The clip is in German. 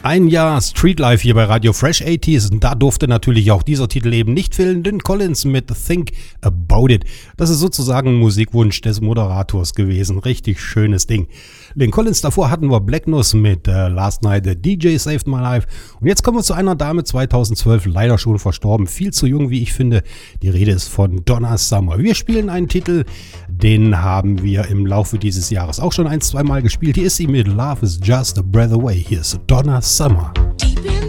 Ein Jahr Streetlife hier bei Radio Fresh 80s und da durfte natürlich auch dieser Titel eben nicht fehlen, Lynn Collins mit Think About It. Das ist sozusagen ein Musikwunsch des Moderators gewesen, richtig schönes Ding. Lynn Collins, davor hatten wir Black Nuss mit Last Night the DJ Saved My Life und jetzt kommen wir zu einer Dame 2012, leider schon verstorben, viel zu jung wie ich finde, die Rede ist von Donna Summer. Wir spielen einen Titel, den haben wir im Laufe dieses Jahres auch schon 1-2 Mal gespielt. Hier ist sie mit Love is Just a Breath Away. Hier ist Donna Summer.